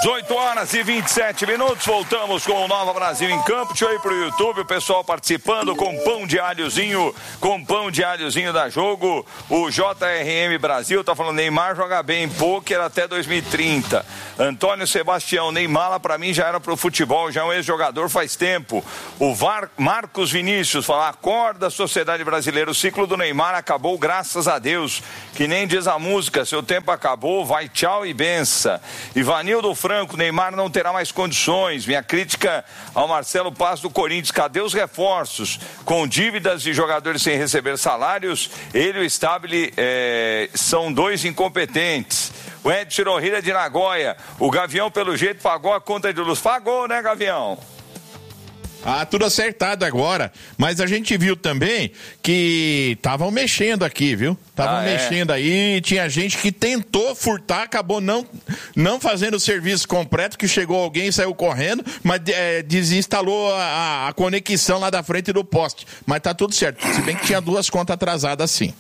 18 horas e 27 minutos, voltamos com o Nova Brasil em Campo. Deixa eu ir pro YouTube, o pessoal participando com pão de alhozinho da Jogo. O JRM Brasil tá falando, Neymar joga bem, pôquer até 2030. Antônio Sebastião, Neymar pra mim já era pro futebol, já é um ex-jogador faz tempo. O Marcos Vinícius fala, acorda sociedade brasileira, o ciclo do Neymar acabou, graças a Deus, que nem diz a música, seu tempo acabou, vai tchau e benção. Ivanildo Franco, Neymar não terá mais condições. Minha crítica ao Marcelo Paz do Corinthians, cadê os reforços? Com dívidas de jogadores sem receber salários, ele e o Stabile são dois incompetentes. O Edson Rohira de Nagoya, o Gavião pelo jeito pagou a conta de luz. Pagou, né, Gavião? Tudo acertado agora, mas a gente viu também que estavam mexendo aqui, viu? Estavam mexendo aí, tinha gente que tentou furtar, acabou não fazendo o serviço completo, que chegou alguém e saiu correndo, mas desinstalou a conexão lá da frente do poste. Mas tá tudo certo, se bem que tinha 2 contas atrasadas sim.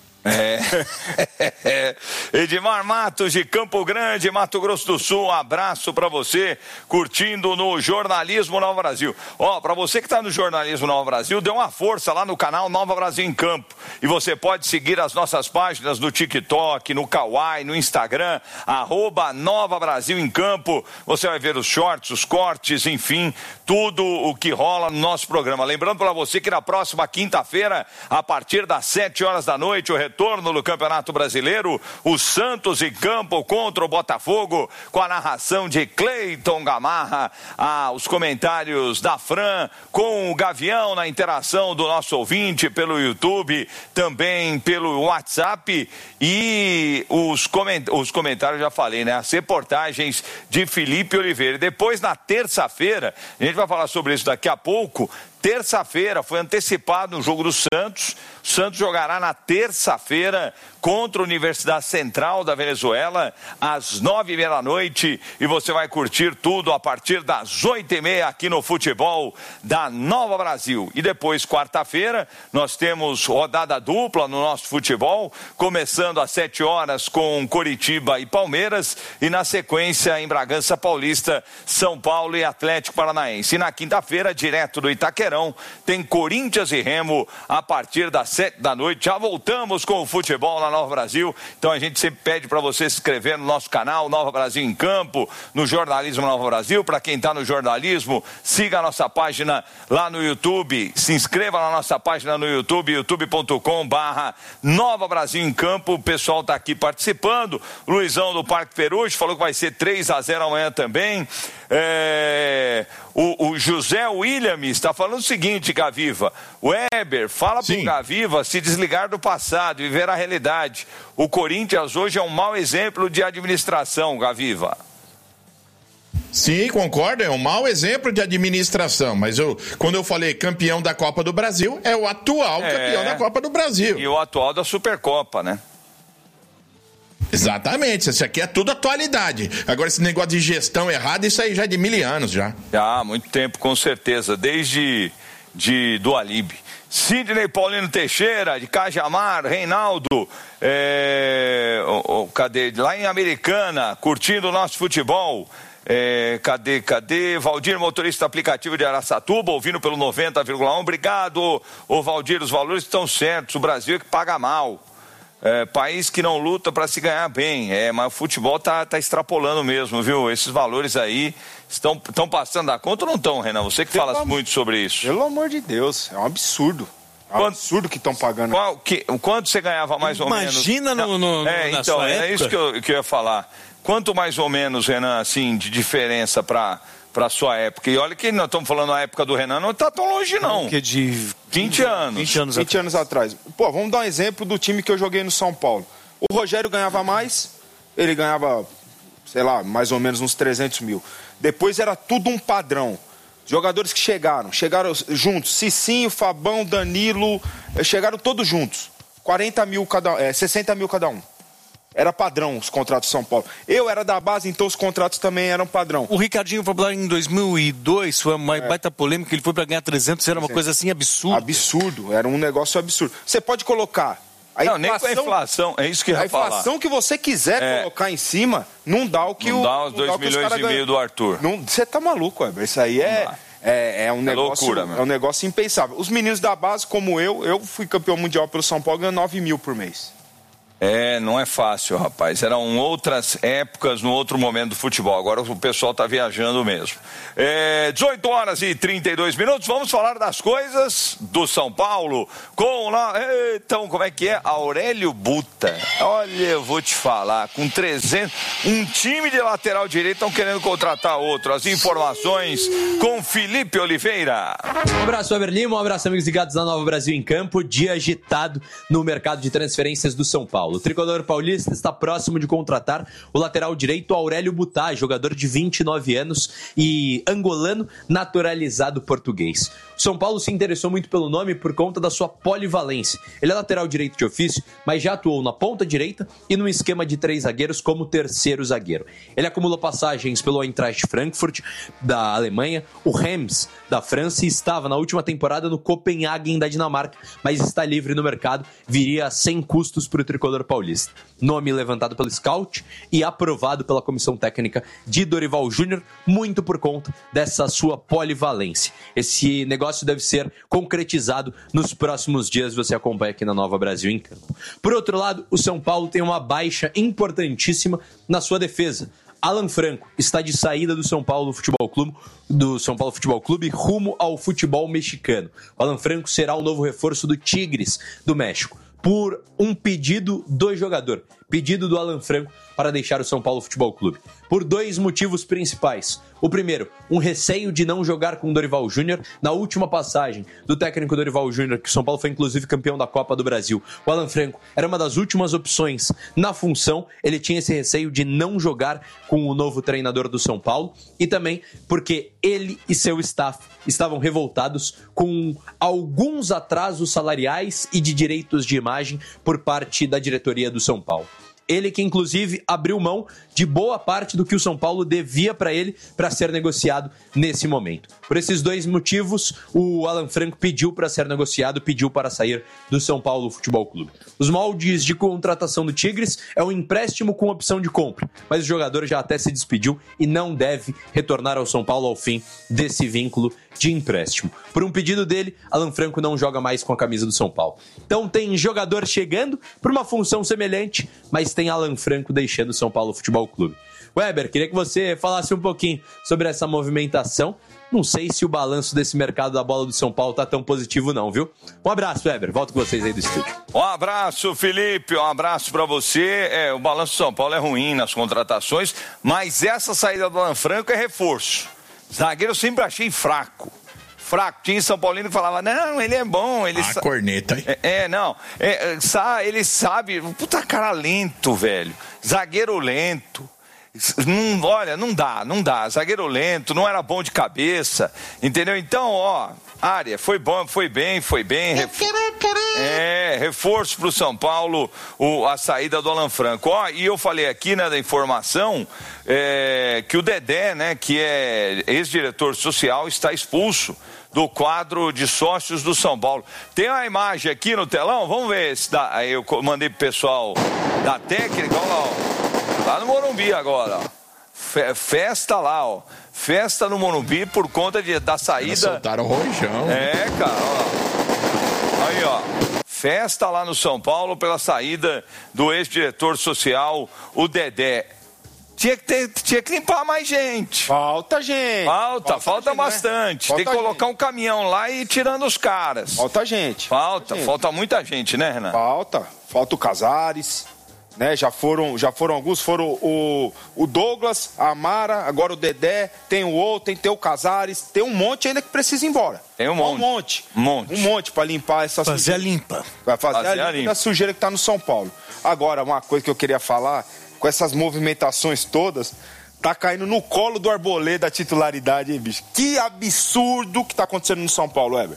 Edmar Matos de Campo Grande, Mato Grosso do Sul, um abraço pra você, curtindo no Jornalismo Nova Brasil. Pra você que tá no Jornalismo Nova Brasil, dê uma força lá no canal Nova Brasil em Campo, e você pode seguir as nossas páginas no TikTok, no Kawaii, no Instagram, @Nova Brasil em Campo. Você vai ver os shorts, os cortes, enfim, tudo o que rola no nosso programa. Lembrando pra você que na próxima quinta-feira, a partir das 7 horas da noite, o retorno do Campeonato Brasileiro, o Santos em campo contra o Botafogo, com a narração de Cleiton Gamarra, os comentários da Fran, com o Gavião na interação do nosso ouvinte pelo YouTube, também pelo WhatsApp, e os comentários, já falei, né? As reportagens de Felipe Oliveira. Depois, na terça-feira, a gente vai falar sobre isso daqui a pouco. Terça-feira foi antecipado o jogo do Santos. O Santos jogará na terça-feira contra a Universidade Central da Venezuela, às 9h30 da noite. E você vai curtir tudo a partir das 8h30 aqui no Futebol da Nova Brasil. E depois, quarta-feira, nós temos rodada dupla no nosso futebol, começando às 7 horas com Coritiba e Palmeiras. E na sequência, em Bragança Paulista, São Paulo e Atlético Paranaense. E na quinta-feira, direto do Itaquerão, tem Corinthians e Remo a partir das 7 da noite. Já voltamos com o futebol na Nova Brasil. Então a gente sempre pede para você se inscrever no nosso canal Nova Brasil em Campo, no Jornalismo Nova Brasil. Para quem está no jornalismo, siga a nossa página lá no YouTube, se inscreva na nossa página no YouTube, youtube.com/Nova Brasil em Campo. O pessoal está aqui participando. Luizão do Parque Peruche falou que vai ser 3-0 amanhã também. O José William está falando o seguinte, Gaviva: o Weber, fala pro Gaviva se desligar do passado e ver a realidade. O Corinthians hoje é um mau exemplo de administração, Gaviva. Sim, concordo, é um mau exemplo de administração, mas quando eu falei campeão da Copa do Brasil, é o atual campeão da Copa do Brasil. E o atual da Supercopa, né? Exatamente, isso aqui é tudo atualidade. Agora esse negócio de gestão errada, isso aí já é de 1000 anos já. Já há muito tempo, com certeza, desde do Alibe. Sidney Paulino Teixeira, de Cajamar, Reinaldo, cadê? Lá em Americana, curtindo o nosso futebol. Cadê? Valdir, motorista aplicativo de Araçatuba, ouvindo pelo 90,1. Obrigado, Valdir, os valores estão certos, o Brasil é que paga mal. País que não luta para se ganhar bem, mas o futebol tá extrapolando mesmo, viu? Esses valores aí estão passando da conta ou não estão, Renan? Você que fala muito sobre isso. Pelo amor de Deus, é um absurdo. Absurdo que estão pagando. Quanto você ganhava mais ou menos? Imagina na sua época. É isso que eu ia falar. Quanto mais ou menos, Renan, assim, de diferença para sua época? E olha que nós estamos falando a época do Renan, não está tão longe não. Que de 20 anos. 20 anos atrás. Pô, vamos dar um exemplo do time que eu joguei no São Paulo. O Rogério ganhava mais, ele ganhava, sei lá, mais ou menos uns 300 mil. Depois era tudo um padrão. Jogadores que chegaram juntos, Cicinho, Fabão, Danilo, chegaram todos juntos. 40 mil cada, 60 mil cada um. Era padrão os contratos de São Paulo. Eu era da base, então os contratos também eram padrão. O Ricardinho foi lá em 2002, foi uma baita polêmica, ele foi para ganhar 300, era uma coisa assim absurda. Absurdo, era um negócio absurdo. Você pode colocar Nem com a inflação, é isso que eu ia falar. A inflação que você quiser colocar em cima, não dá o que não dá os 2 milhões e meio do Arthur. Você tá maluco, Weber. Isso aí é um negócio, loucura, é um negócio impensável. Os meninos da base, como eu fui campeão mundial pelo São Paulo, ganhando 9 mil por mês. Não é fácil, rapaz. Eram outras épocas, no outro momento do futebol. Agora o pessoal tá viajando mesmo. 18 horas e 32 minutos. Vamos falar das coisas do São Paulo com lá. Então, como é que é? Aurélio Buta. Olha, eu vou te falar. Com 300. Um time de lateral direito estão querendo contratar outro. As informações com Felipe Oliveira. Um abraço, Weber Lima. Um abraço, amigos ligados na Nova Brasil em Campo. Dia agitado no mercado de transferências do São Paulo. O tricolor paulista está próximo de contratar o lateral direito Aurélio Buta, jogador de 29 anos e angolano naturalizado português. O São Paulo se interessou muito pelo nome por conta da sua polivalência. Ele é lateral direito de ofício, mas já atuou na ponta direita e num esquema de 3 zagueiros como terceiro zagueiro. Ele acumulou passagens pelo Eintracht Frankfurt da Alemanha, o Reims da França e estava na última temporada no Copenhagen da Dinamarca, mas está livre no mercado, viria sem custos para o tricolor paulista. Nome levantado pelo Scout e aprovado pela comissão técnica de Dorival Júnior, muito por conta dessa sua polivalência. Esse negócio deve ser concretizado nos próximos dias, você acompanha aqui na Nova Brasil em Campo. Por outro lado, o São Paulo tem uma baixa importantíssima na sua defesa. Alan Franco está de saída do São Paulo Futebol Clube rumo ao futebol mexicano. O Alan Franco será o novo reforço do Tigres do México, por um pedido do jogador, pedido do Alan Franco para deixar o São Paulo Futebol Clube. Por 2 motivos principais. O primeiro, um receio de não jogar com o Dorival Júnior. Na última passagem do técnico Dorival Júnior, que o São Paulo foi inclusive campeão da Copa do Brasil, o Alan Franco era uma das últimas opções na função. Ele tinha esse receio de não jogar com o novo treinador do São Paulo e também porque ele e seu staff estavam revoltados com alguns atrasos salariais e de direitos de imagem por parte da diretoria do São Paulo. Ele que, inclusive, abriu mão de boa parte do que o São Paulo devia para ele para ser negociado nesse momento. Por esses 2 motivos, o Alan Franco pediu para ser negociado, pediu para sair do São Paulo Futebol Clube. Os moldes de contratação do Tigres é um empréstimo com opção de compra, mas o jogador já até se despediu e não deve retornar ao São Paulo ao fim desse vínculo de empréstimo. Por um pedido dele, Alan Franco não joga mais com a camisa do São Paulo. Então tem jogador chegando por uma função semelhante, mas tem Alan Franco deixando o São Paulo Futebol Clube. Weber, queria que você falasse um pouquinho sobre essa movimentação. Não sei se o balanço desse mercado da bola do São Paulo tá tão positivo não, viu? Um abraço, Weber. Volto com vocês aí do estúdio. Um abraço, Felipe. Um abraço pra você. O balanço do São Paulo é ruim nas contratações, mas essa saída do Alan Franco é reforço. Zagueiro eu sempre achei fraco. Tinha São Paulino que falava, não, ele é bom. Ele corneta, hein? Ele sabe. Puta cara lento, velho. Zagueiro lento. Não dá. Zagueiro lento, não era bom de cabeça, entendeu? Então, área, foi bem. Reforço pro São Paulo, a saída do Alan Franco. E eu falei aqui, né, da informação, que o Dedé, né, que é ex-diretor social, está expulso do quadro de sócios do São Paulo. Tem uma imagem aqui no telão, vamos ver se dá. Aí eu mandei pro pessoal da técnica, lá no Morumbi agora, festa lá, festa no Morumbi por conta da saída. Soltaram o rojão. Cara, aí, festa lá no São Paulo pela saída do ex-diretor social, o Dedé. Tinha que limpar mais gente. Falta gente. Falta bastante. Né? Tem que colocar um caminhão lá e ir tirando os caras. Falta gente. Falta muita gente, né, Renan? Falta o Casares, né? Já foram alguns, foram o Douglas, a Amara, agora o Dedé, tem o outro, tem o Casares, tem um monte ainda que precisa ir embora. Tem um monte. Um monte pra limpar essa sujeira. Fazer a limpa. Vai fazer a limpa da sujeira que tá no São Paulo. Agora, uma coisa que eu queria falar, com essas movimentações todas, tá caindo no colo do Arboleda a titularidade, hein, bicho? Que absurdo que tá acontecendo no São Paulo, Weber.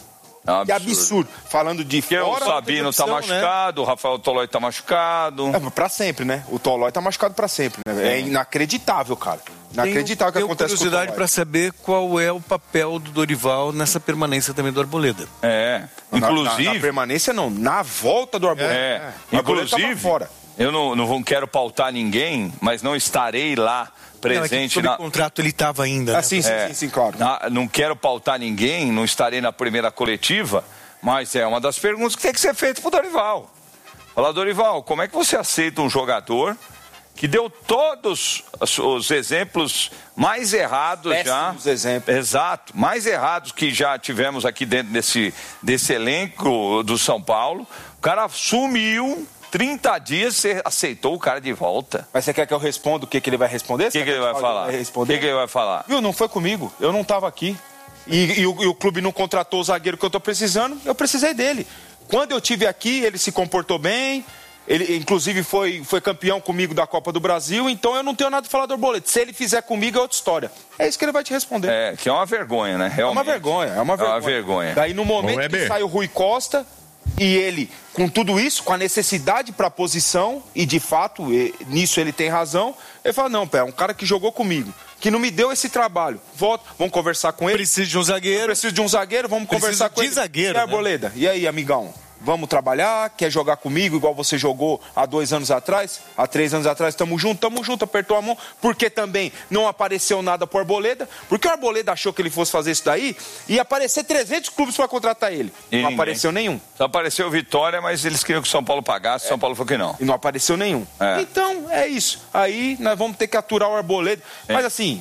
Que absurdo. Falando de porque fora... o Sabino tá machucado, né? O Rafael Tolói tá machucado. Pra sempre, né? O Tolói tá machucado pra sempre, né? É inacreditável, cara. Inacreditável o que acontece com o Tolói. Tenho curiosidade pra saber qual é o papel do Dorival nessa permanência também do Arboleda. Inclusive... Na permanência não, na volta do Arboleda. Inclusive, fora. Eu não quero pautar ninguém, mas não estarei lá presente. Sob contrato ele estava ainda. Né? Sim, claro. Não quero pautar ninguém, não estarei na primeira coletiva, mas é uma das perguntas que tem que ser feita pro Dorival. Fala, Dorival, como é que você aceita um jogador que deu todos os exemplos mais errados Péssimos exemplos. Exato, mais errados que já tivemos aqui dentro desse elenco do São Paulo. O cara sumiu... 30 dias você aceitou o cara de volta. Mas você quer que eu responda o que ele vai responder? O que ele vai falar? O que ele vai falar? Viu, não foi comigo. Eu não estava aqui. E o clube não contratou o zagueiro que eu estou precisando. Eu precisei dele. Quando eu estive aqui, ele se comportou bem. Ele, inclusive, foi campeão comigo da Copa do Brasil. Então, eu não tenho nada a falar do Arboleda. Se ele fizer comigo, é outra história. É isso que ele vai te responder. Que é uma vergonha, né? Realmente. É uma vergonha. Daí, no momento que sai o Rui Costa... E ele, com tudo isso, com a necessidade para a posição, e de fato, nisso ele tem razão, ele fala, não, é um cara que jogou comigo, que não me deu esse trabalho. Volta, vamos conversar com ele. Preciso de um zagueiro. Vamos conversar com ele. Zagueiro, Arboleda, e aí, amigão? Vamos trabalhar, quer jogar comigo igual você jogou há 2 anos atrás, há 3 anos atrás, tamo junto, apertou a mão, porque também não apareceu nada pro Arboleda, porque o Arboleda achou que ele fosse fazer isso daí, ia aparecer 300 clubes para contratar ele. E não apareceu nenhum. Só apareceu Vitória, mas eles queriam que o São Paulo pagasse, São Paulo falou que não. E não apareceu nenhum. Então, é isso. Aí nós vamos ter que aturar o Arboleda. Mas assim,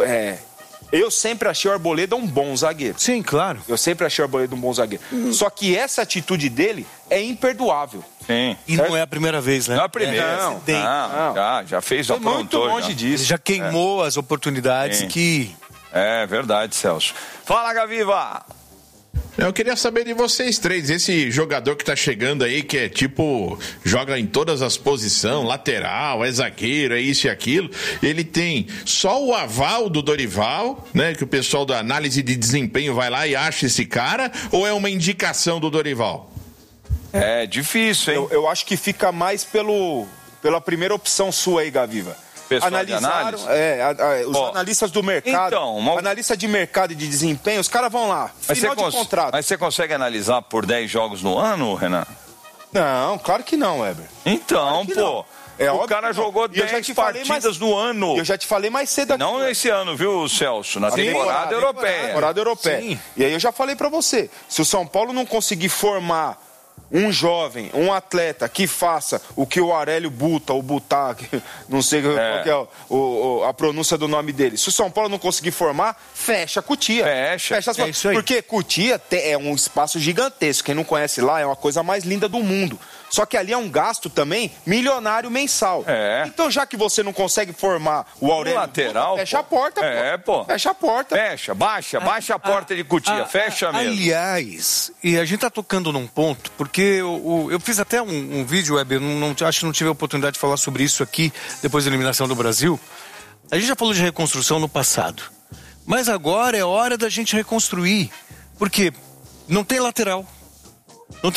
eu sempre achei o Arboleda um bom zagueiro. Sim, claro. Eu sempre achei o Arboleda um bom zagueiro. Só que essa atitude dele é imperdoável. Sim. E não é a primeira vez, né? Não é a primeira. Não. Já fez, aprontou. Muito longe disso. Ele já queimou as oportunidades que... É verdade, Celso. Fala, Gaviva! Eu queria saber de vocês três, esse jogador que tá chegando aí, que é tipo, joga em todas as posições, lateral, é zagueiro, é isso e aquilo, ele tem só o aval do Dorival, né, que o pessoal da análise de desempenho vai lá e acha esse cara, ou é uma indicação do Dorival? É difícil, hein? Eu acho que fica mais pela primeira opção sua aí, Gaviva. Analisaram, os analistas do mercado, analista de mercado e de desempenho, os caras vão lá, final de contrato. Mas você consegue analisar por 10 jogos no ano, Renan? Não, claro que não, Weber. Então, claro o cara jogou 10 partidas no ano. Eu já te falei mais cedo aqui. Não esse ano, viu, Celso? Na temporada europeia. Temporada europeia. Sim. E aí eu já falei pra você, se o São Paulo não conseguir formar um jovem, um atleta que faça o que o Aurélio Buta, ou Butá, não sei qual que é a pronúncia do nome dele. Se o São Paulo não conseguir formar, fecha a Cotia. Fecha as portas. Porque Cotia é um espaço gigantesco. Quem não conhece lá é uma coisa mais linda do mundo. Só que ali é um gasto também milionário mensal. Então, já que você não consegue formar o Aurélio lateral, Buta, fecha a porta, pô. Fecha a porta. Baixa a porta de Cotia, fecha mesmo. Aliás, e a gente tá tocando num ponto, porque eu fiz até um vídeo, Weber, acho que não tive a oportunidade de falar sobre isso aqui, depois da eliminação do Brasil. A gente já falou de reconstrução no passado. Mas agora é hora da gente reconstruir. Porque não tem lateral. Não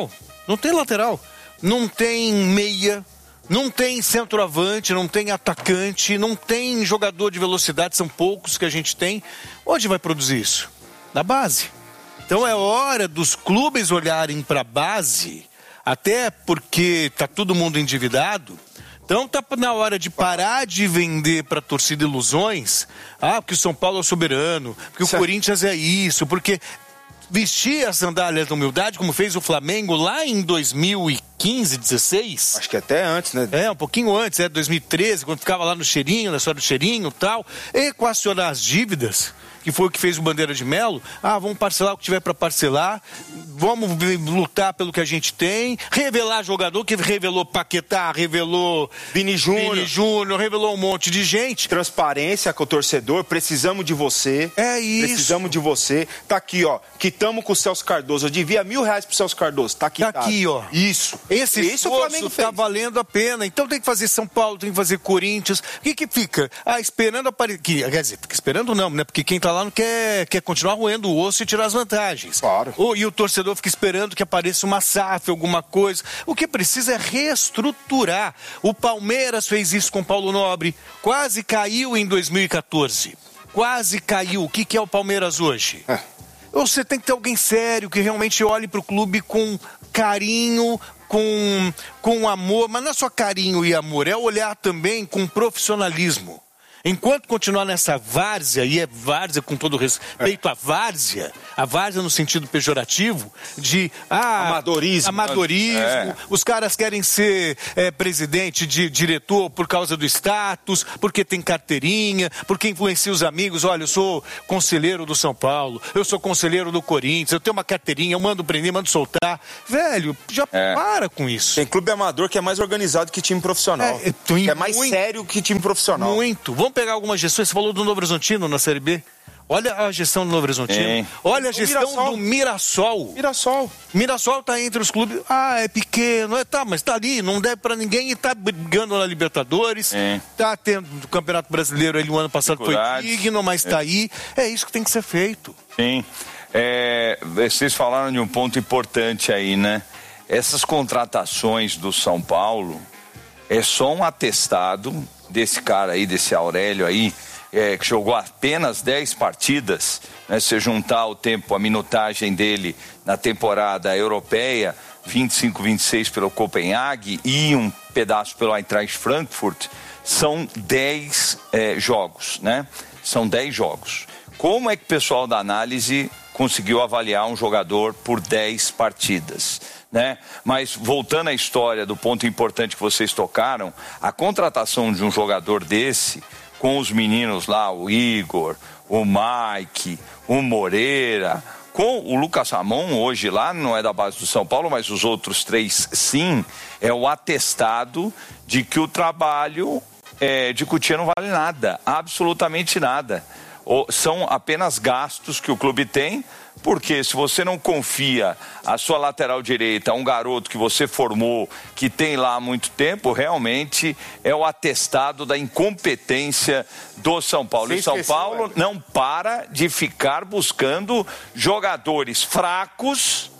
tem meia, não tem centroavante, não tem atacante, não tem jogador de velocidade, são poucos que a gente tem. Onde vai produzir isso? Na base. Então é hora dos clubes olharem para a base, até porque tá todo mundo endividado. Então tá na hora de parar de vender para a torcida ilusões. Porque o São Paulo é soberano, porque o Corinthians é isso, porque... vestir as sandálias da humildade, como fez o Flamengo lá em 2015, 16. Acho que até antes, né? Um pouquinho antes, 2013, quando ficava lá no cheirinho, na história do cheirinho e tal. Equacionar as dívidas, que foi o que fez o Bandeira de Melo. Vamos parcelar o que tiver para parcelar, vamos lutar pelo que a gente tem, revelar jogador, que revelou Paquetá, revelou Vini Júnior, revelou um monte de gente. Transparência com o torcedor, precisamos de você. É isso. Precisamos de você. Tá aqui, ó, quitamos com o Celso Cardoso. Eu devia R$1.000 pro Celso Cardoso. Tá aqui. Tá aqui, ó. Isso. Esse esforço tá valendo a pena. Então tem que fazer São Paulo, tem que fazer Corinthians. O que fica? Esperando aparecer. Quer dizer, fica esperando não, né? Porque quem tá lá lá não quer continuar roendo o osso e tirar as vantagens. Claro. E o torcedor fica esperando que apareça uma SAF, alguma coisa. O que precisa é reestruturar. O Palmeiras fez isso com Paulo Nobre, quase caiu em 2014. Quase caiu. O que é o Palmeiras hoje? Você tem que ter alguém sério que realmente olhe para o clube com carinho, com amor, mas não é só carinho e amor, é olhar também com profissionalismo. Enquanto continuar nessa várzea, e é várzea com todo respeito à várzea no sentido pejorativo, de amadorismo, os caras querem ser presidente, diretor por causa do status, porque tem carteirinha, porque influencia os amigos. Olha, eu sou conselheiro do São Paulo, eu sou conselheiro do Corinthians, eu tenho uma carteirinha, eu mando prender, mando soltar. Velho, já para com isso. Tem clube amador que é mais organizado que time profissional. Que é mais sério que time profissional. Muito. Vamos pegar algumas gestões. Você falou do Novo Horizontino na Série B. Olha a gestão do Novo Horizontino. Olha a gestão do Mirassol. Mirassol tá entre os clubes. É pequeno. Mas tá ali. Não deve pra ninguém e tá brigando na Libertadores. Tá tendo o Campeonato Brasileiro. O ano passado foi digno, mas tá aí. É isso que tem que ser feito. Sim. Vocês falaram de um ponto importante aí, né? Essas contratações do São Paulo é só um atestado desse cara aí, desse Aurélio aí, que jogou apenas 10 partidas, né? Se você juntar o tempo, a minutagem dele na temporada europeia, 25, 26 pelo Copenhague e um pedaço pelo Eintracht Frankfurt, são 10 jogos, né? São 10 jogos. Como é que o pessoal da análise conseguiu avaliar um jogador por 10 partidas? Né? Mas voltando à história do ponto importante que vocês tocaram, a contratação de um jogador desse, com os meninos lá, o Igor, o Mike, o Moreira, com o Lucas Ramon, hoje lá, não é da base do São Paulo, mas os outros 3 sim, é o atestado de que o trabalho de Cotia não vale nada, absolutamente nada. São apenas gastos que o clube tem, porque se você não confia a sua lateral direita a um garoto que você formou, que tem lá há muito tempo, realmente é o atestado da incompetência do São Paulo. E o São Paulo não para de ficar buscando jogadores fracos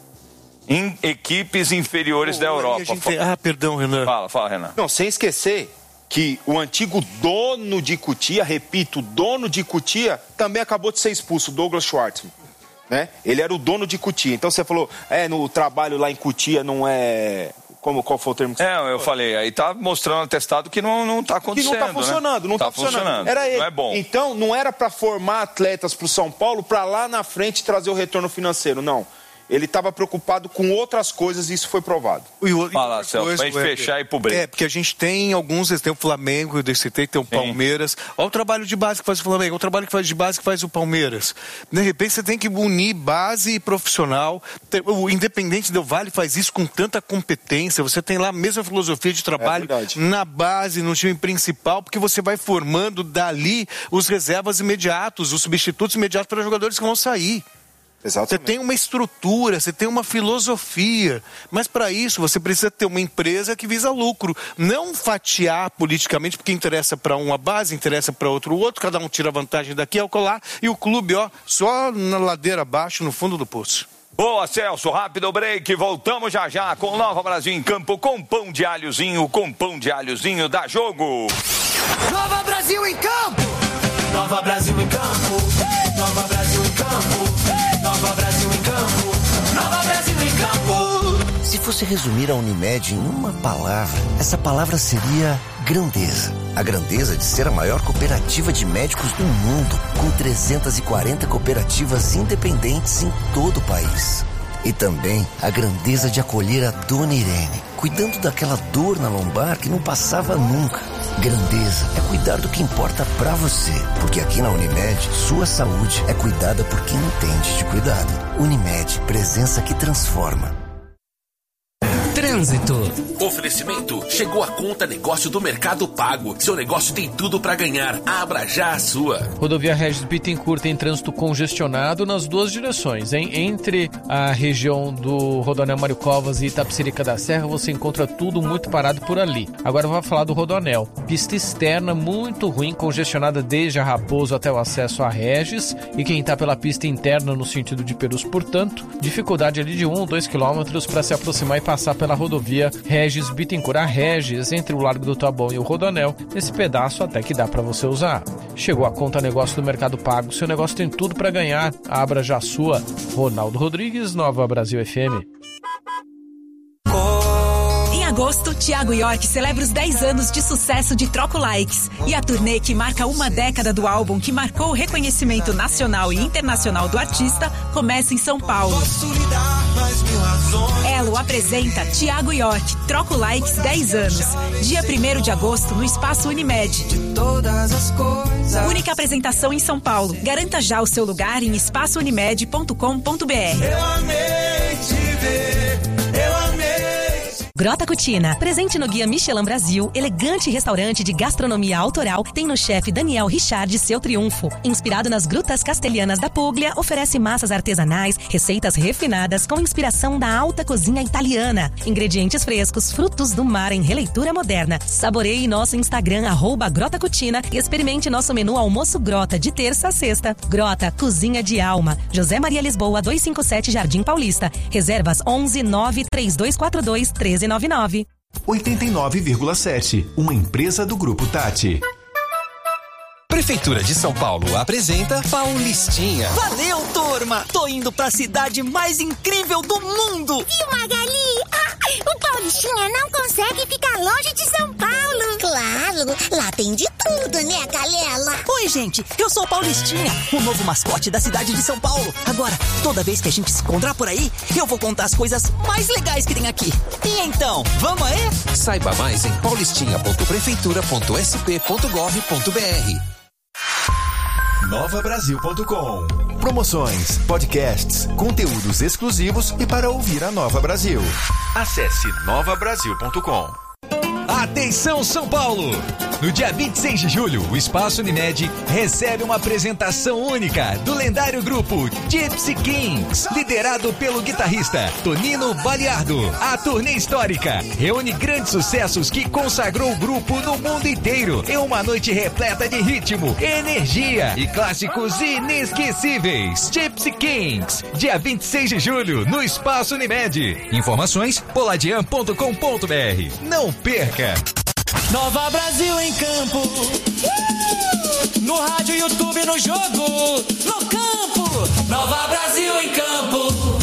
em equipes inferiores da Europa. Perdão, Renan. Fala, Renan. Não, sem esquecer que o antigo dono de Cotia, repito, dono de Cotia, também acabou de ser expulso, Douglas Schwartzman. Né? Ele era o dono de Cotia. Então você falou, no trabalho lá em Cotia não é... Qual foi o termo que você falou? Eu falei, aí tá mostrando atestado que não tá acontecendo. Que não tá funcionando, né? não tá funcionando. Era ele. Não é bom. Então não era para formar atletas pro São Paulo para lá na frente trazer o retorno financeiro, não. Ele estava preocupado com outras coisas e isso foi provado. Fala, Celso, pra gente fechar e ir pro break. Porque a gente tem alguns, tem o Flamengo, eu citei, tem o Palmeiras. Olha o trabalho de base que faz o Flamengo, olha o trabalho que faz de base que faz o Palmeiras. De repente você tem que unir base e profissional. O Independente Del Valle faz isso com tanta competência. Você tem lá a mesma filosofia de trabalho na base, no time principal, porque você vai formando dali os reservas imediatos, os substitutos imediatos para jogadores que vão sair. Exatamente. Você tem uma estrutura, você tem uma filosofia, mas para isso você precisa ter uma empresa que visa lucro, não fatiar politicamente, porque interessa para uma base, interessa para outro, cada um tira vantagem daqui ao colar, e o clube só na ladeira abaixo, no fundo do poço. Boa, Celso, rápido break, voltamos já com o Nova Brasil em campo, com pão de alhozinho, dá jogo. Nova Brasil em campo! Nova Brasil em campo! Nova Brasil em campo! Nova Brasil em campo, Nova Brasil em campo. Se fosse resumir a Unimed em uma palavra, essa palavra seria grandeza. A grandeza de ser a maior cooperativa de médicos do mundo, com 340 cooperativas independentes em todo o país. E também a grandeza de acolher a Dona Irene, cuidando daquela dor na lombar que não passava nunca. Grandeza é cuidar do que importa pra você, porque aqui na Unimed, sua saúde é cuidada por quem entende de cuidado. Unimed, presença que transforma. Trânsito. Oferecimento. Chegou a conta negócio do Mercado Pago. Seu negócio tem tudo para ganhar. Abra já a sua. Rodovia Regis Bittencourt tem trânsito congestionado nas duas direções, hein? Entre a região do Rodoanel Mário Covas e Itapecerica da Serra, você encontra tudo muito parado por ali. Agora vou falar do Rodoanel. Pista externa muito ruim, congestionada desde a Raposo até o acesso a Regis. E quem está pela pista interna no sentido de Perus, portanto, dificuldade ali de 1 ou 2 quilômetros para se aproximar e passar pela rodovia Regis Bittencourt. A Regis, entre o Largo do Taboão e o Rodoanel, esse pedaço até que dá para você usar. Chegou a conta negócio do Mercado Pago. Seu negócio tem tudo para ganhar. Abra já a sua. Ronaldo Rodrigues, Nova Brasil FM. Em agosto, Thiago York celebra os 10 anos de sucesso de Troco Likes. E a turnê que marca uma década do álbum que marcou o reconhecimento nacional e internacional do artista começa em São Paulo. Elo apresenta Thiago York, Troco Likes 10 anos. Dia 1º de agosto no Espaço Unimed. Única apresentação em São Paulo. Garanta já o seu lugar em espaçounimed.com.br. Eu amei te ver, eu amei. Grota Cucina, presente no Guia Michelin Brasil, elegante restaurante de gastronomia autoral, tem no chefe Daniel Richard seu triunfo. Inspirado nas grutas castelhanas da Puglia, oferece massas artesanais, receitas refinadas com inspiração da alta cozinha italiana. Ingredientes frescos, frutos do mar em releitura moderna. Saboreie nosso Instagram, @Grota Cucina, e experimente nosso menu almoço Grota, de terça a sexta. Grota, cozinha de alma. José Maria Lisboa, 257 Jardim Paulista. Reservas 11 93242 1399. 89,7, uma empresa do Grupo Tati. Prefeitura de São Paulo apresenta Paulistinha. Valeu, turma! Tô indo pra cidade mais incrível do mundo! E o Magali? O Paulistinha não consegue ficar longe de São Paulo! Claro, lá tem de tudo, né, galera? Oi, gente, eu sou o Paulistinha, o novo mascote da cidade de São Paulo. Agora, toda vez que a gente se encontrar por aí, eu vou contar as coisas mais legais que tem aqui. E então, vamos aí? Saiba mais em paulistinha.prefeitura.sp.gov.br. NovaBrasil.com. Promoções, podcasts, conteúdos exclusivos e para ouvir a Nova Brasil. Acesse NovaBrasil.com. Atenção, São Paulo! No dia 26 de julho, o Espaço Unimed recebe uma apresentação única do lendário grupo Gypsy Kings, liderado pelo guitarrista Tonino Baliardo. A turnê histórica reúne grandes sucessos que consagrou o grupo no mundo inteiro em uma noite repleta de ritmo, energia e clássicos inesquecíveis. Gypsy Kings, dia 26 de julho, no Espaço Unimed. Informações, poladian.com.br. Não perca! Nova Brasil em campo, no rádio, YouTube, no jogo, no campo. Nova Brasil em campo.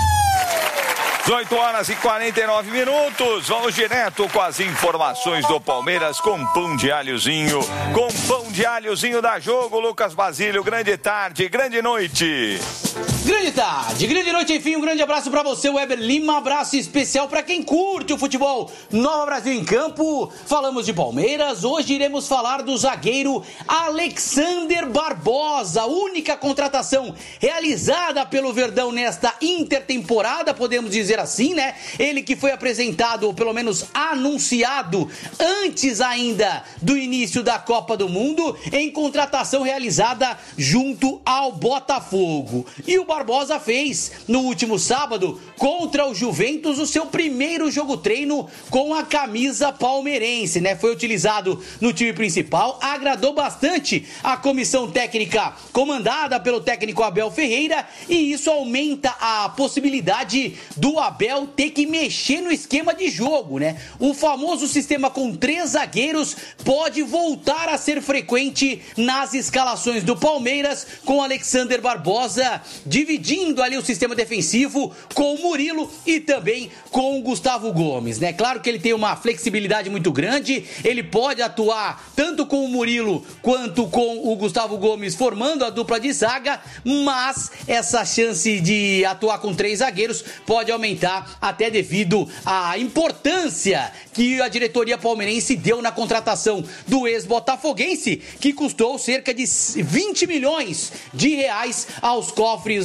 18 horas e 49 minutos. Vamos direto com as informações do Palmeiras com pão de alhozinho. Com pão de alhozinho da Jogo, Lucas Basílio. Grande tarde, grande noite. Grande tarde, grande noite, enfim, um grande abraço pra você, Weber Lima, abraço especial pra quem curte o futebol. Nova Brasil em campo, falamos de Palmeiras, hoje iremos falar do zagueiro Alexander Barbosa, única contratação realizada pelo Verdão nesta intertemporada, podemos dizer assim, né? Ele que foi apresentado, ou pelo menos anunciado, antes ainda do início da Copa do Mundo, em contratação realizada junto ao Botafogo. E o Barbosa fez, no último sábado, contra o Juventus, o seu primeiro jogo treino com a camisa palmeirense, né? Foi utilizado no time principal, agradou bastante a comissão técnica comandada pelo técnico Abel Ferreira, e isso aumenta a possibilidade do Abel ter que mexer no esquema de jogo, né? O famoso sistema com 3 zagueiros pode voltar a ser frequente nas escalações do Palmeiras, com Alexander Barbosa dividindo ali o sistema defensivo com o Murilo e também com o Gustavo Gomes, né? Claro que ele tem uma flexibilidade muito grande, ele pode atuar tanto com o Murilo quanto com o Gustavo Gomes formando a dupla de zaga, mas essa chance de atuar com 3 zagueiros pode aumentar até devido à importância que a diretoria palmeirense deu na contratação do ex-botafoguense, que custou cerca de 20 milhões de reais aos cofres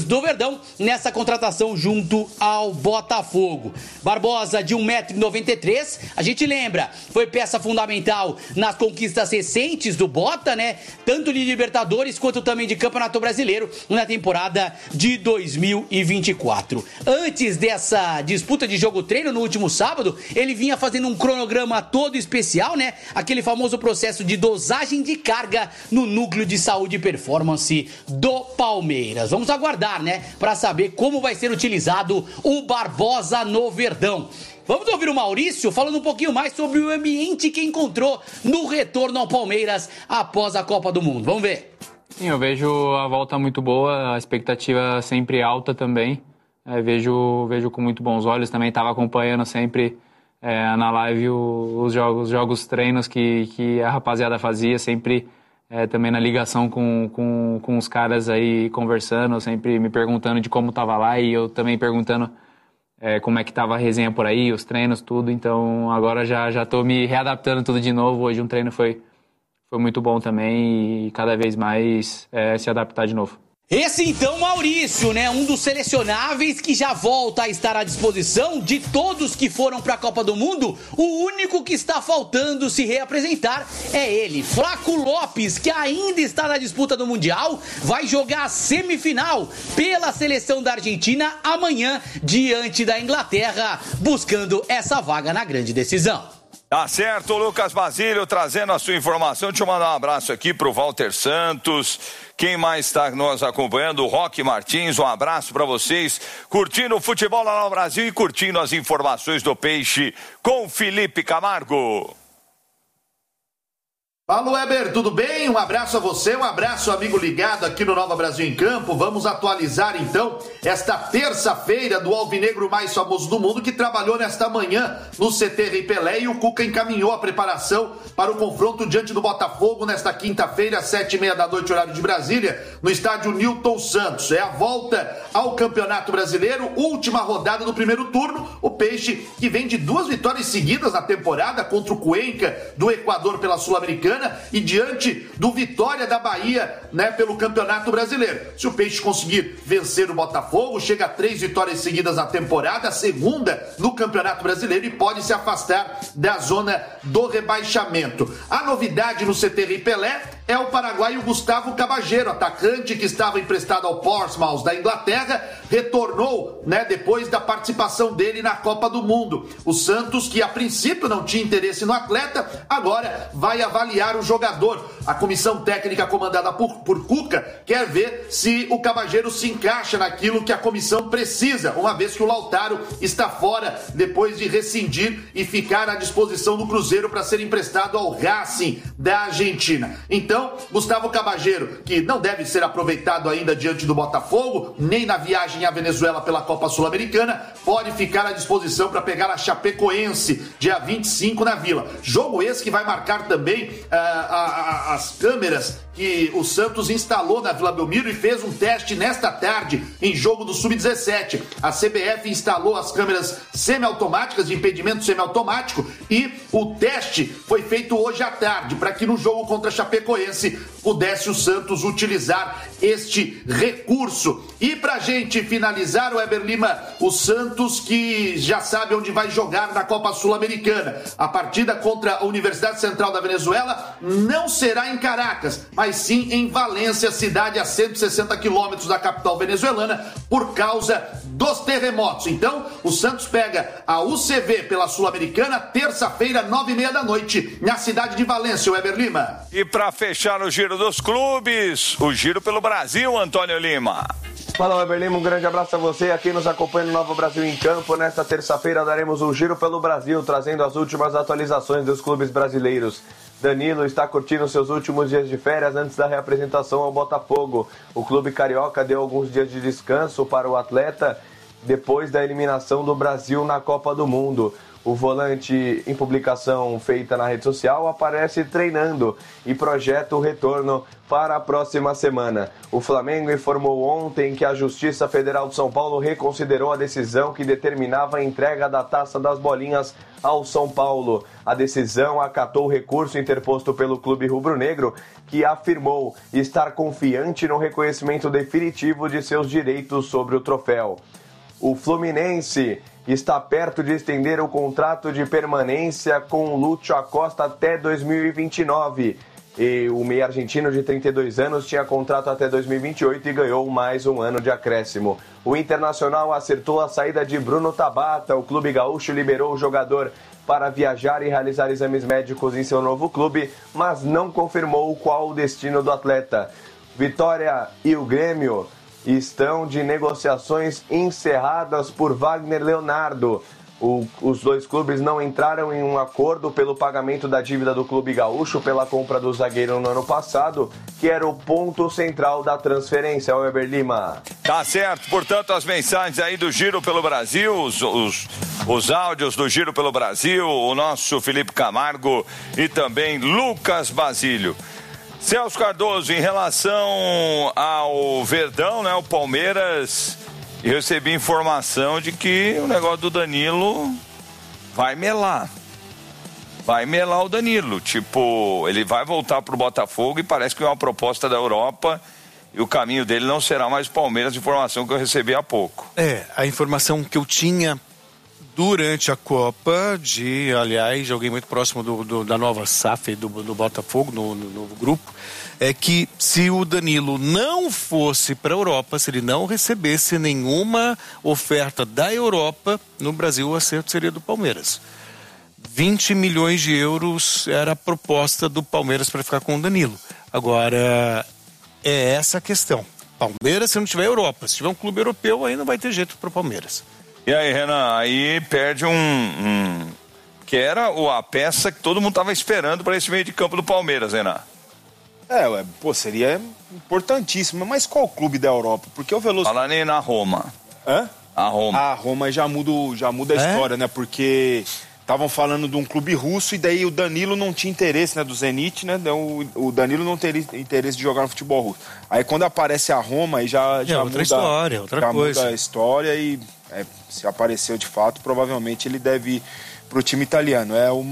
do Verdão nessa contratação junto ao Botafogo. Barbosa, de 1,93 m, a gente lembra, foi peça fundamental nas conquistas recentes do Bota, né? Tanto de Libertadores quanto também de Campeonato Brasileiro na temporada de 2024. Antes dessa disputa de jogo-treino no último sábado, ele vinha fazendo um cronograma todo especial, né? Aquele famoso processo de dosagem de carga no núcleo de saúde e performance do Palmeiras. Vamos aguardar, né? Para saber como vai ser utilizado o Barbosa no Verdão. Vamos ouvir o Maurício falando um pouquinho mais sobre o ambiente que encontrou no retorno ao Palmeiras após a Copa do Mundo. Vamos ver. Sim, eu vejo a volta muito boa, a expectativa sempre alta também. Vejo com muito bons olhos. Também estava acompanhando sempre na live os jogos treinos que a rapaziada fazia, sempre também na ligação com os caras aí conversando, sempre me perguntando de como estava lá e eu também perguntando como é que estava a resenha por aí, os treinos, tudo. Então agora já estou me readaptando tudo de novo. Hoje um treino foi muito bom também e cada vez mais se adaptar de novo. Esse então, Maurício, né? Um dos selecionáveis que já volta a estar à disposição de todos que foram para a Copa do Mundo. O único que está faltando se reapresentar é ele, Flaco Lopes, que ainda está na disputa do Mundial, vai jogar a semifinal pela seleção da Argentina amanhã diante da Inglaterra, buscando essa vaga na grande decisão. Tá certo, Lucas Basílio trazendo a sua informação. Deixa eu mandar um abraço aqui pro Walter Santos. Quem mais está nos acompanhando? O Roque Martins, um abraço para vocês. Curtindo o futebol lá no Brasil e curtindo as informações do Peixe com Felipe Camargo. Fala, Weber, tudo bem? Um abraço a você, um abraço, amigo ligado aqui no Nova Brasil em Campo. Vamos atualizar, então, esta terça-feira do alvinegro mais famoso do mundo, que trabalhou nesta manhã no CT Rei Pelé, e o Cuca encaminhou a preparação para o confronto diante do Botafogo nesta quinta-feira, às 19h30, horário de Brasília, no estádio Newton Santos. É a volta ao Campeonato Brasileiro, última rodada do primeiro turno. O Peixe, que vem de 2 vitórias seguidas na temporada, contra o Cuenca do Equador pela Sul-Americana, e diante do Vitória da Bahia, né, pelo Campeonato Brasileiro. Se o Peixe conseguir vencer o Botafogo, chega a 3 vitórias seguidas na temporada, a segunda no Campeonato Brasileiro, e pode se afastar da zona do rebaixamento. A novidade no CT Rei Pelé é o paraguaio Gustavo Cabageiro, atacante que estava emprestado ao Portsmouth da Inglaterra, retornou, né, depois da participação dele na Copa do Mundo. O Santos, que a princípio não tinha interesse no atleta, agora vai avaliar o jogador. A comissão técnica comandada por Cuca quer ver se o Cabageiro se encaixa naquilo que a comissão precisa, uma vez que o Lautaro está fora depois de rescindir e ficar à disposição do Cruzeiro para ser emprestado ao Racing da Argentina. Então, Gustavo Cabageiro, que não deve ser aproveitado ainda diante do Botafogo, nem na viagem à Venezuela pela Copa Sul-Americana, pode ficar à disposição para pegar a Chapecoense, dia 25 na Vila. Jogo esse que vai marcar também as câmeras que o Santos instalou na Vila Belmiro e fez um teste nesta tarde em jogo do Sub-17. A CBF instalou as câmeras semiautomáticas, de impedimento semiautomático, e o teste foi feito hoje à tarde, para que no jogo contra a Chapecoense pudesse o Santos utilizar este recurso. E pra gente finalizar, o Weber Lima, o Santos, que já sabe onde vai jogar na Copa Sul-Americana. A partida contra a Universidade Central da Venezuela não será em Caracas, mas sim em Valência, cidade a 160 quilômetros da capital venezuelana, por causa dos terremotos. Então, o Santos pega a UCV pela Sul-Americana, terça-feira, 21h30, na cidade de Valência, Weber Lima. E para fechar o giro dos clubes, o giro pelo Brasil, Antônio Lima. Fala, Weber Lima, um grande abraço a você aqui nos acompanha no Nova Brasil em Campo. Nesta terça-feira daremos um giro pelo Brasil, trazendo as últimas atualizações dos clubes brasileiros. Danilo está curtindo seus últimos dias de férias antes da reapresentação ao Botafogo. O clube carioca deu alguns dias de descanso para o atleta depois da eliminação do Brasil na Copa do Mundo. O volante, em publicação feita na rede social, aparece treinando e projeta o retorno para a próxima semana. O Flamengo informou ontem que a Justiça Federal de São Paulo reconsiderou a decisão que determinava a entrega da Taça das Bolinhas ao São Paulo. A decisão acatou o recurso interposto pelo clube rubro-negro, que afirmou estar confiante no reconhecimento definitivo de seus direitos sobre o troféu. O Fluminense está perto de estender o contrato de permanência com o Lúcio Acosta até 2029. E o meio argentino de 32 anos tinha contrato até 2028 e ganhou mais um ano de acréscimo. O Internacional acertou a saída de Bruno Tabata. O clube gaúcho liberou o jogador para viajar e realizar exames médicos em seu novo clube, mas não confirmou qual o destino do atleta. Vitória e o Grêmio estão de negociações encerradas por Wagner Leonardo. Os dois clubes não entraram em um acordo pelo pagamento da dívida do clube gaúcho pela compra do zagueiro no ano passado, que era o ponto central da transferência, Weber Lima. Tá certo, portanto, as mensagens aí do Giro pelo Brasil, os áudios do Giro pelo Brasil, o nosso Felipe Camargo e também Lucas Basílio. Celso Cardoso, em relação ao Verdão, né, o Palmeiras, eu recebi informação de que o negócio do Danilo vai melar. Vai melar o Danilo. Tipo, ele vai voltar pro Botafogo e parece que é uma proposta da Europa e o caminho dele não será mais o Palmeiras, informação que eu recebi há pouco. A informação que eu tinha durante a Copa, aliás, de alguém muito próximo da nova SAF do Botafogo, no grupo, é que se o Danilo não fosse para a Europa, se ele não recebesse nenhuma oferta da Europa, no Brasil o acerto seria do Palmeiras. 20 milhões de euros era a proposta do Palmeiras para ficar com o Danilo. Agora, é essa a questão. Palmeiras, se não tiver Europa, se tiver um clube europeu, aí não vai ter jeito para o Palmeiras. E aí, Renan, aí perde que era a peça que todo mundo estava esperando para esse meio de campo do Palmeiras, Renan. Seria importantíssimo. Mas qual clube da Europa? Porque o Veloso... Fala nem na Roma. Hã? A Roma. A Roma já muda a história, né? Porque estavam falando de um clube russo e daí o Danilo não tinha interesse, né? Do Zenit, né? O Danilo não teria interesse de jogar no futebol russo. Aí quando aparece a Roma, aí já outra muda, história, outra coisa. Muda a história e se apareceu de fato, provavelmente ele deve ir pro time italiano.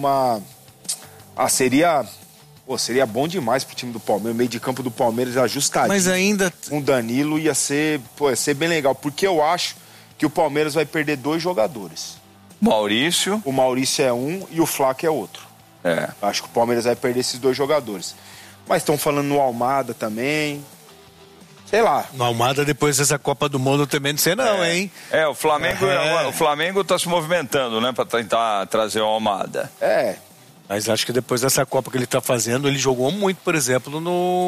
Seria bom demais pro time do Palmeiras, o meio de campo do Palmeiras ajustadinho. Mas ainda... Com o Danilo ia ser bem legal, porque eu acho que o Palmeiras vai perder 2 jogadores. Maurício. O Maurício é um e o Flaco é outro. Acho que o Palmeiras vai perder esses 2 jogadores. Mas estão falando no Almada também. Sei lá. No Almada, depois dessa Copa do Mundo, também não sei não, hein? O Flamengo tá se movimentando, né? Pra tentar trazer o Almada. Mas acho que depois dessa Copa que ele tá fazendo, ele jogou muito, por exemplo,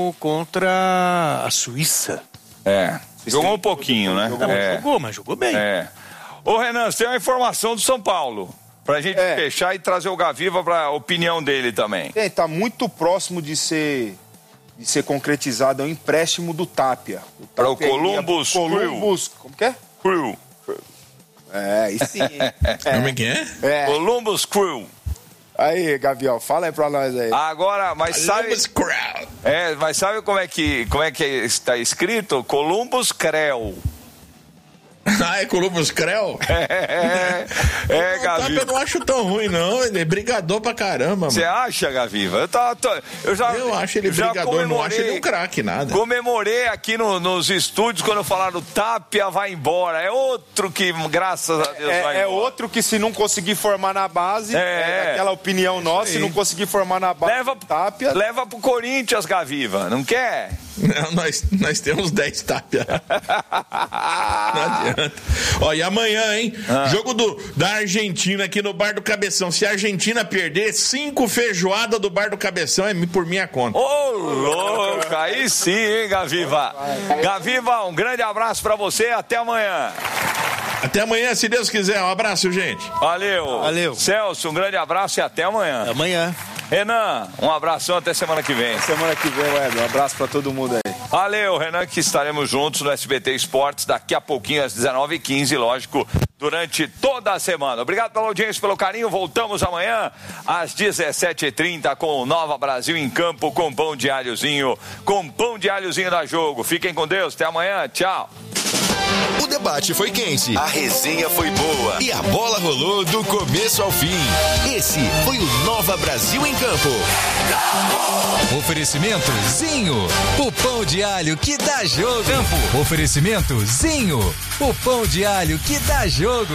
contra a Suíça. Jogou um pouquinho, né? Mas jogou bem. Ô, Renan, você tem uma informação do São Paulo. Pra gente fechar e trazer o Gaviva pra opinião dele também. Tá muito próximo de ser concretizado o empréstimo do Tapia. Para o Columbus Crew. Como que é? Crew. Aí sim. Como é que é? Columbus Crew. Aí, Gavião, fala aí pra nós aí. Agora, mas sabe... mas sabe como é que está escrito? Columbus Creu. É Columbus Creu? Gaviva. Eu não acho tão ruim, não. Ele é brigador pra caramba, mano. Você acha, Gaviva? Eu acho ele brigador, não acho ele um craque, nada. Comemorei aqui nos estúdios quando falaram Tapia vai embora. É outro que, graças a Deus, vai embora. É outro que se não conseguir formar na base, aquela opinião nossa, se não conseguir formar na base, Tapia... Leva pro Corinthians, Gaviva, não quer? Não, nós temos 10 Tapia. Não adianta. E amanhã, hein? Jogo da Argentina aqui no Bar do Cabeção. Se a Argentina perder, 5 feijoadas do Bar do Cabeção é por minha conta. Ô, louco! Aí sim, hein, Gaviva? Gaviva, um grande abraço pra você. Até amanhã. Até amanhã, se Deus quiser. Um abraço, gente. Valeu. Valeu. Celso, um grande abraço e até amanhã. Até amanhã. Renan, um abração, até semana que vem. Semana que vem, Weber. Um abraço pra todo mundo aí. Valeu, Renan, que estaremos juntos no SBT Esportes daqui a pouquinho, às 19h15, lógico, durante toda a semana. Obrigado pela audiência, pelo carinho. Voltamos amanhã às 17h30 com o Nova Brasil em Campo, com pão de alhozinho, da Jogo. Fiquem com Deus, até amanhã, tchau. O debate foi quente, a resenha foi boa e a bola rolou do começo ao fim. Esse foi o Nova Brasil em Campo. Oferecimento Zinho, o pão de alho que dá jogo. Campo. Oferecimento Zinho, o pão de alho que dá jogo.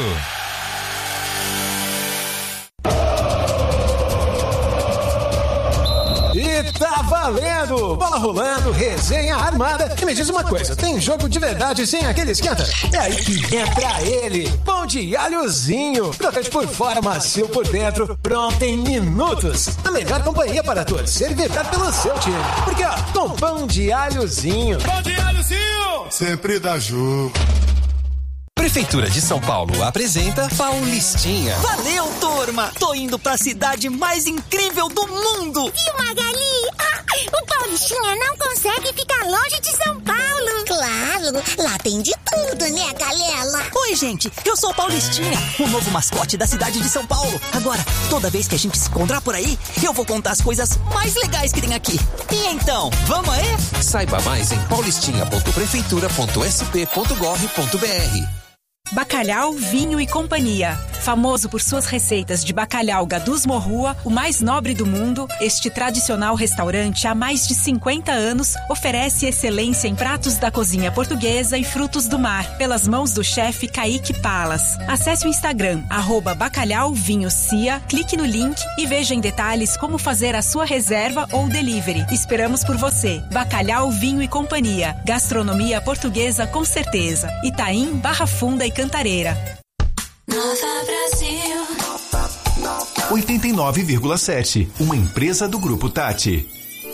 E tá valendo! Bola rolando, resenha armada. E me diz uma coisa, tem jogo de verdade sem aquele esquenta? É aí que entra ele, pão de alhozinho. Crocante por fora, macio por dentro, pronto em minutos. A melhor companhia para torcer e vibrar pelo seu time. Porque ó, com pão de alhozinho. Pão de alhozinho! Sempre dá jogo. Prefeitura de São Paulo apresenta Paulistinha. Valeu, turma! Tô indo pra cidade mais incrível do mundo! Viu, Magali? O Paulistinha não consegue ficar longe de São Paulo. Claro, lá tem de tudo, né, galera? Oi, gente, eu sou o Paulistinha, o novo mascote da cidade de São Paulo. Agora, toda vez que a gente se encontrar por aí, eu vou contar as coisas mais legais que tem aqui. E então, vamos aí? Saiba mais em paulistinha.prefeitura.sp.gov.br. Bacalhau, Vinho e Companhia. Famoso por suas receitas de bacalhau Gadus Morrua, o mais nobre do mundo, este tradicional restaurante há mais de 50 anos oferece excelência em pratos da cozinha portuguesa e frutos do mar, pelas mãos do chefe Kaique Palas. Acesse o Instagram, @bacalhauvinhocia, clique no link e veja em detalhes como fazer a sua reserva ou delivery. Esperamos por você. Bacalhau, Vinho e Companhia. Gastronomia portuguesa com certeza. Itaim, Barra Funda e Cantareira. Nova Brasil 89,7, uma empresa do Grupo Tati.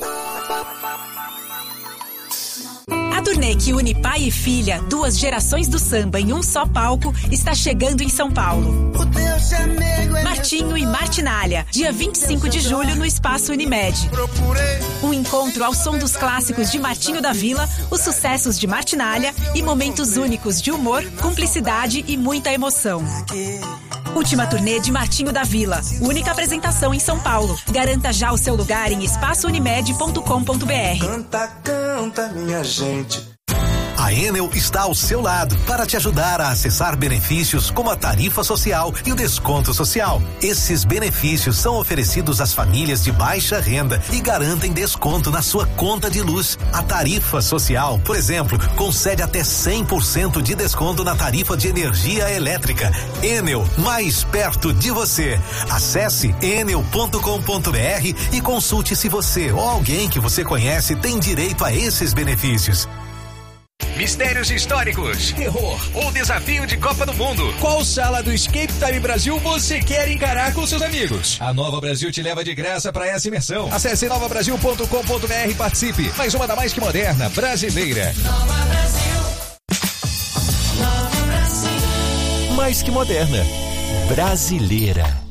A turnê que une pai e filha, 2 gerações do samba em um só palco, está chegando em São Paulo. Martinho e Martinália, dia 25 de julho no Espaço Unimed. Um encontro ao som dos clássicos de Martinho da Vila, os sucessos de Martinália e momentos únicos de humor, cumplicidade e muita emoção. Última turnê de Martinho da Vila, única apresentação em São Paulo. Garanta já o seu lugar em espaçounimed.com.br. Canta, minha gente. A Enel está ao seu lado para te ajudar a acessar benefícios como a tarifa social e o desconto social. Esses benefícios são oferecidos às famílias de baixa renda e garantem desconto na sua conta de luz. A tarifa social, por exemplo, concede até 100% de desconto na tarifa de energia elétrica. Enel, mais perto de você. Acesse enel.com.br e consulte se você ou alguém que você conhece tem direito a esses benefícios. Mistérios históricos, terror ou desafio de Copa do Mundo. Qual sala do Escape Time Brasil você quer encarar com seus amigos? A Nova Brasil te leva de graça para essa imersão. Acesse novabrasil.com.br e participe. Mais uma da mais que moderna brasileira. Nova Brasil. Nova Brasil. Mais que moderna brasileira.